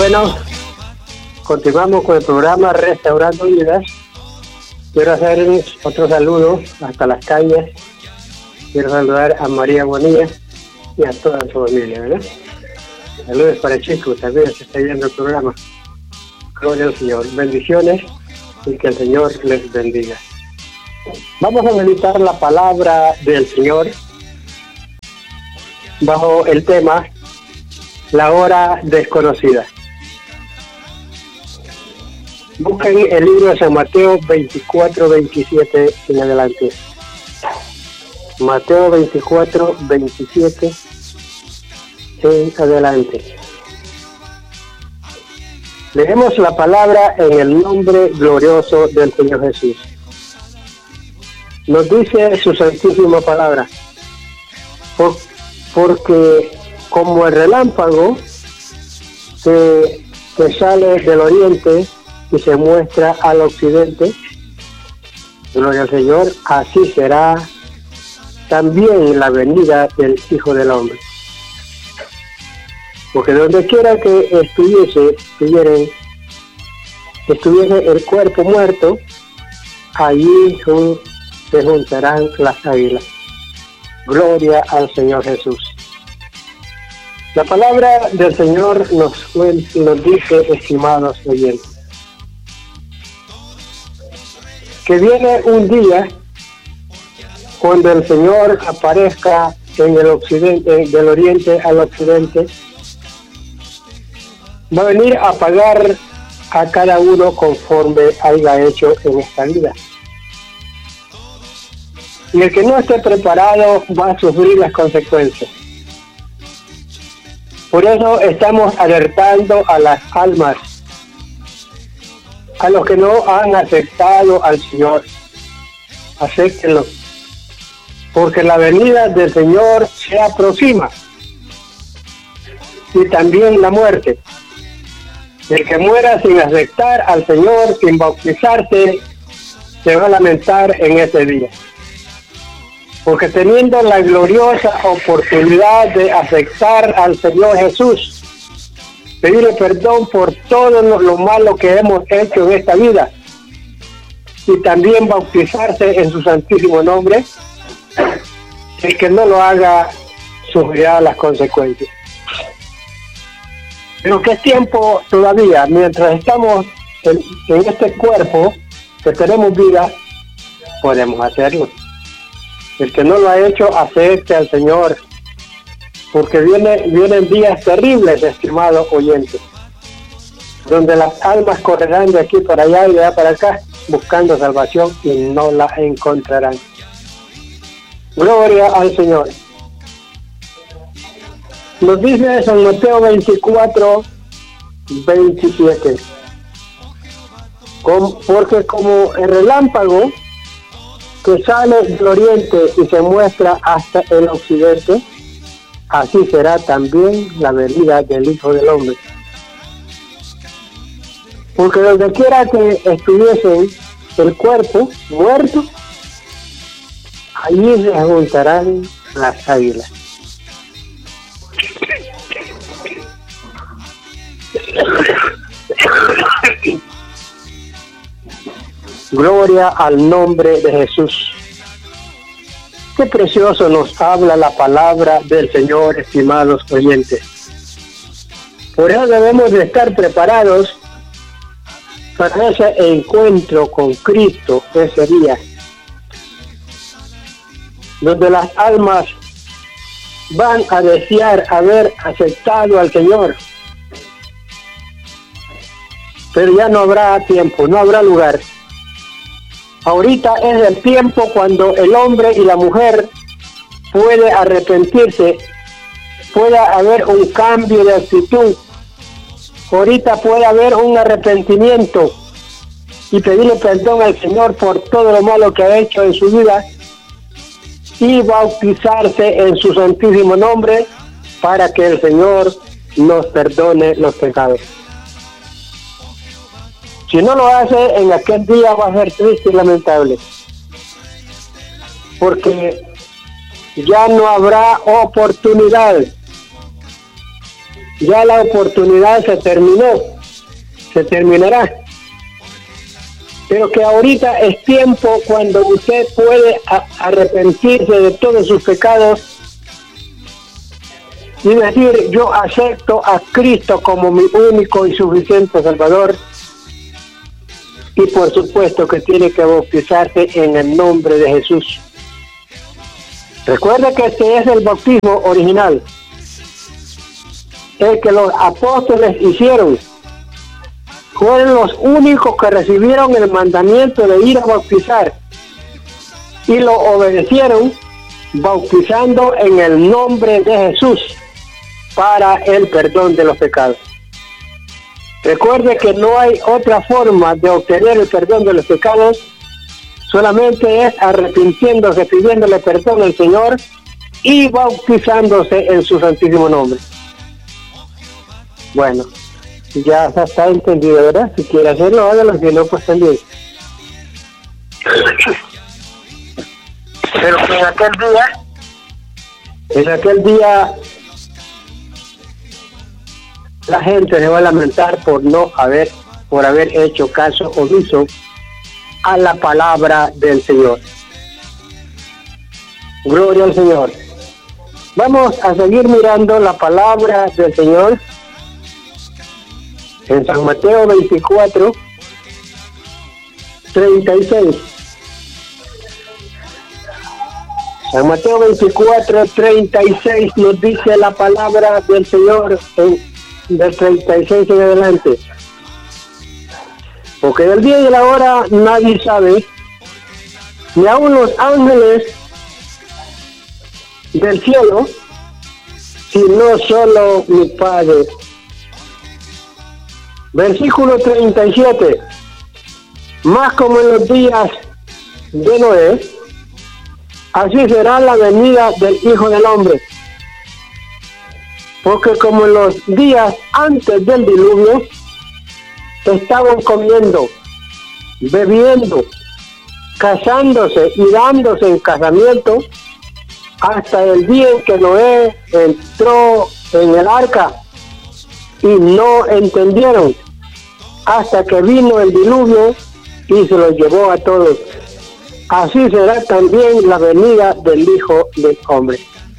Bueno, continuamos con el programa Restaurando Vidas. Quiero hacer otro saludo hasta las calles. Quiero saludar a María Bonilla y a toda su familia, ¿verdad? Saludos para Chico, también se está viendo el programa. Gloria al Señor. Bendiciones y que el Señor les bendiga. Vamos a meditar la palabra del Señor bajo el tema La hora desconocida. Busquen el libro de San Mateo 24, 27 en adelante. Mateo 24, 27 en adelante. Leemos la palabra en el nombre glorioso del Señor Jesús. Nos dice su santísima palabra, porque como el relámpago que sale del oriente y se muestra al occidente, gloria al Señor, así será también la venida del Hijo del Hombre. Porque donde quiera que estuviese el cuerpo muerto, allí se juntarán las águilas. Gloria al Señor Jesús. La palabra del Señor nos dice, estimados oyentes, que viene un día cuando el Señor aparezca en el occidente, del oriente al occidente, va a venir a pagar a cada uno conforme haya hecho en esta vida. Y el que no esté preparado va a sufrir las consecuencias. Por eso estamos alertando a las almas, a los que no han aceptado al Señor. Acéptenlo, porque la venida del Señor se aproxima, y también la muerte. El que muera sin aceptar al Señor, sin bautizarse, se va a lamentar en ese día. Porque teniendo la gloriosa oportunidad de aceptar al Señor Jesús, pedirle perdón por todo lo malo que hemos hecho en esta vida, y también bautizarse en su santísimo nombre, el que no lo haga sufrirá las consecuencias. Pero que es tiempo todavía, mientras estamos en este cuerpo, que tenemos vida, podemos hacerlo. El que no lo ha hecho, acepte al Señor, porque vienen días terribles, estimados oyentes, donde las almas correrán de aquí para allá y de allá para acá, buscando salvación y no la encontrarán. Gloria al Señor. Nos dice San Mateo 24, 27. Porque como el relámpago que sale del oriente y se muestra hasta el occidente, así será también la venida del Hijo del Hombre. Porque donde quiera que estuviese el cuerpo muerto, allí se juntarán las águilas. Gloria al nombre de Jesús. Qué precioso nos habla la palabra del Señor, estimados oyentes. Por eso debemos de estar preparados para ese encuentro con Cristo ese día, donde las almas van a desear haber aceptado al Señor. Pero ya no habrá tiempo, no habrá lugar. Ahorita es el tiempo cuando el hombre y la mujer puede arrepentirse, puede haber un cambio de actitud. Ahorita puede haber un arrepentimiento y pedirle perdón al Señor por todo lo malo que ha hecho en su vida y bautizarse en su santísimo nombre para que el Señor nos perdone los pecados. Si no lo hace, en aquel día va a ser triste y lamentable, porque ya no habrá oportunidad ya la oportunidad se terminó, se terminará. Pero que ahorita es tiempo cuando usted puede arrepentirse de todos sus pecados y decir: yo acepto a Cristo como mi único y suficiente Salvador. Y por supuesto que tiene que bautizarse en el nombre de Jesús. Recuerda que este es el bautismo original, el que los apóstoles hicieron. Fueron los únicos que recibieron el mandamiento de ir a bautizar y lo obedecieron, bautizando en el nombre de Jesús para el perdón de los pecados. Recuerde que no hay otra forma de obtener el perdón de los pecados, solamente es arrepintiéndose, pidiéndole perdón al Señor y bautizándose en su santísimo nombre. Bueno, ya está entendido, ¿verdad? Si quiere hacerlo, hágalo, si no, pues también. Pero que en aquel día, la gente se va a lamentar por haber hecho caso omiso a la palabra del Señor. Gloria al Señor. Vamos a seguir mirando la palabra del Señor en San Mateo 24, 36. San Mateo 24, 36 nos dice la palabra del Señor del 36 en adelante. Porque del día y de la hora nadie sabe, ni aun los ángeles del cielo, sino solo mi Padre. Versículo 37. Más como en los días de Noé, así será la venida del Hijo del Hombre. Porque como en los días antes del diluvio, estaban comiendo, bebiendo, casándose y dándose en casamiento, hasta el día en que Noé entró en el arca, y no entendieron, hasta que vino el diluvio y se los llevó a todos. Así será también la venida del Hijo del Hombre.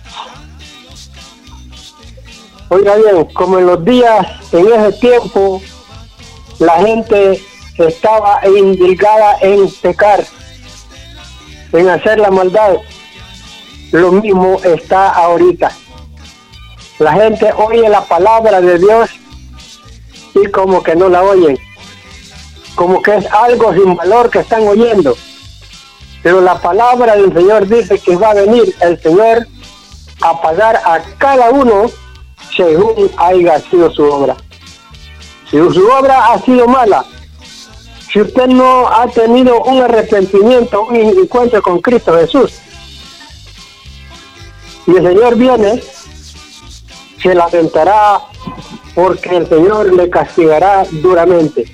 Oiga bien, como en los días, en ese tiempo, la gente estaba indilgada en pecar, en hacer la maldad, lo mismo está ahorita. La gente oye la palabra de Dios y como que no la oyen, como que es algo sin valor que están oyendo. Pero la palabra del Señor dice que va a venir el Señor a pagar a cada uno según haya sido su obra. Si su obra ha sido mala, si usted no ha tenido un arrepentimiento, un encuentro con Cristo Jesús, y el Señor viene, se lamentará porque el Señor le castigará duramente.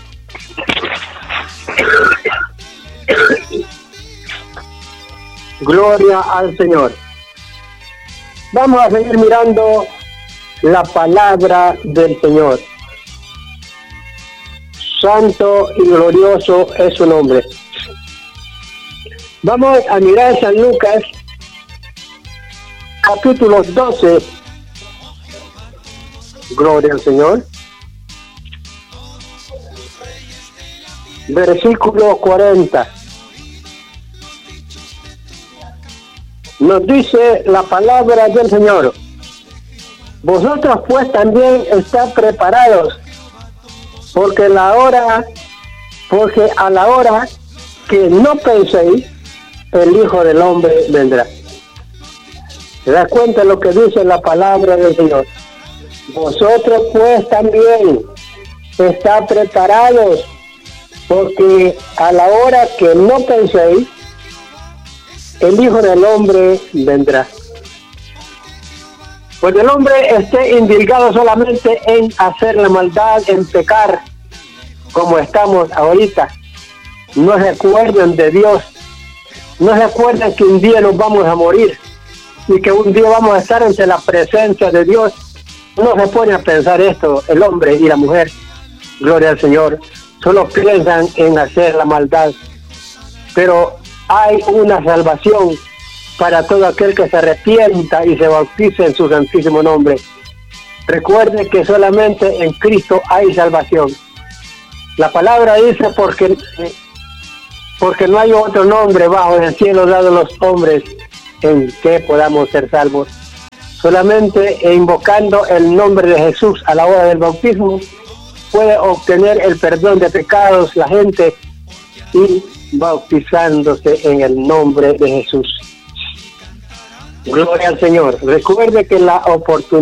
Gloria al Señor. Vamos a seguir mirando la palabra del Señor. Santo y glorioso es su nombre. Vamos a mirar San Lucas, capítulo 12. Gloria al Señor. Versículo 40. Nos dice la palabra del Señor: vosotros pues también estad preparados, porque a la hora que no penséis, el Hijo del Hombre vendrá. ¿Se da cuenta de lo que dice la palabra del Señor? Vosotros pues también estad preparados, porque a la hora que no penséis, el Hijo del Hombre vendrá. Pues el hombre esté indilgado solamente en hacer la maldad, en pecar, como estamos ahorita. No se acuerdan de Dios, no se acuerdan que un día nos vamos a morir y que un día vamos a estar ante la presencia de Dios no se pone a pensar esto, el hombre y la mujer, gloria al Señor, solo piensan en hacer la maldad. Pero hay una salvación para todo aquel que se arrepienta y se bautice en su santísimo nombre. Recuerde que solamente en Cristo hay salvación. La palabra dice porque no hay otro nombre bajo el cielo dado a los hombres en que podamos ser salvos. Solamente invocando el nombre de Jesús a la hora del bautismo puede obtener el perdón de pecados la gente y bautizándose en el nombre de Jesús. Gloria al Señor. Recuerde que la oportunidad